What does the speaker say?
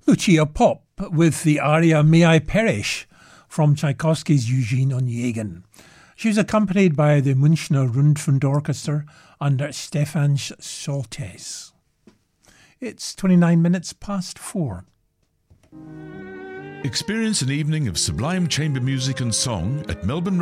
Lucia Pop with the aria May I Perish from Tchaikovsky's Eugene Onegin. She was accompanied by the Münchner Rundfunkorchester under Stefan Soltes. It's 29 minutes past 4. Experience an evening of sublime chamber music and song at Melbourne